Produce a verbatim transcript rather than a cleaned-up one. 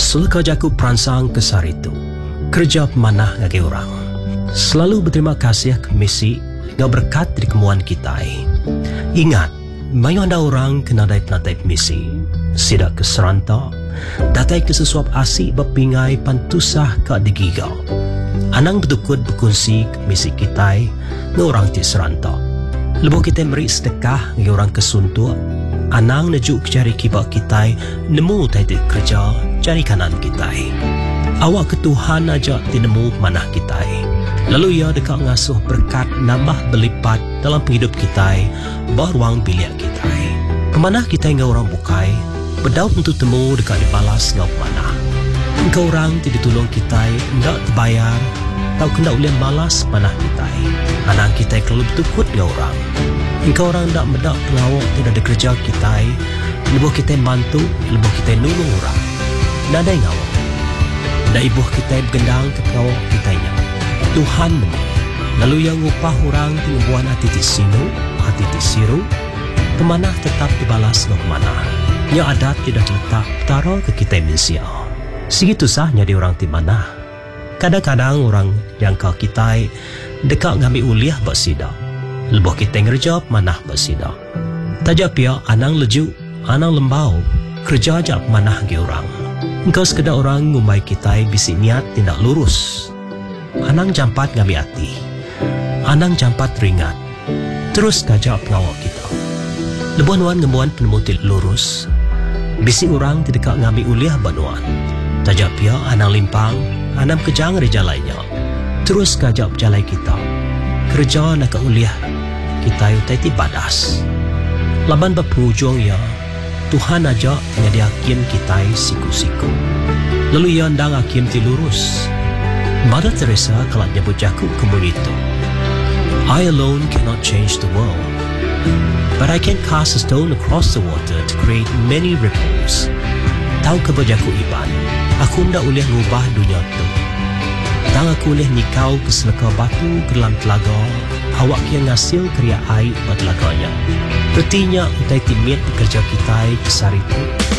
Sulka jaku peransang kesar itu kerja pemanah ngagi orang. Selalu berterima kasih ke misi ngau berkat dari kemuan kita. Ingat, mayu anda orang kena daip-nadaip misi. Sidak ke serantak, datai ke sesuap asik berpingai pantusah ke digigau. Anang betukut berkongsi ke misi kita ngau orang ti serantak. Lebuh kita beri sedekah ngau orang kesuntuk. Anang nejuk cari kibak kita nemu taiti kerja cari kanan kita. Awak ke Tuhan aja tinemu manah kita. Lalu ia dekat ngasuh berkat nambah berlipat dalam penghidup kita beruang biliak kita. Pemanah kita ngau orang bukai berdaut untuk temu dekat dibalas ngau pemanah. Engkau orang tidak tolong kita ndak terbayar tau kena ulian balas panah kita. Anak kita kalau betukut ngau orang. Engkau orang tak medak pengawak tidak ada kerja kita. Lebuh kita bantu, lebuh kita nulung orang. Tak ada ngawak. Tak ibuh kita bergendang ke pengawak kitanya. Tuhan menang. Lalu yang upah orang pengembuan hati di sinu, hati di siru, pemanah tetap dibalas ke pemanah. Yang adat tidak letak taruh ke kita manusia. Segitu sahnya di orang di mana. Kadang-kadang orang yang kau kita dekat ngambil uliah bersidak. Lebuh kita ngerja manah bersidak. Tajak pia anang leju, anang lembau, kerja ajak manah ke orang. Engkau sekedar orang ngumbai kita bisi niat tindak lurus. Anang jampat ngambil hati. Anang jampat ringat. Terus kajak pengawak kita. Lebuh nuan ngemuan penemutil lurus. Bisi orang tidak ngambil uliah banuan. Tajak pia anang limpang, anang kejang reja lainnya. Terus kajak berjalai kita. Kerja nak uliah kita utai ti badas. Laban berpenghujung ya, Tuhan aja nyadi hakim kita siku-siku. Lalu ia ndang hakim ti lurus. Mother Teresa kalau nyebut jaku kemun itu. I alone cannot change the world, but I can cast a stone across the water to create many ripples. Tahu kebajaku iban, aku ndak uliah ngubah dunia tu. Tang aku boleh nikau ke seleka batu ke dalam telaga, awak yang ngasil kriya air pada telaganya. Petinya utai timit kerja kita kesar itu.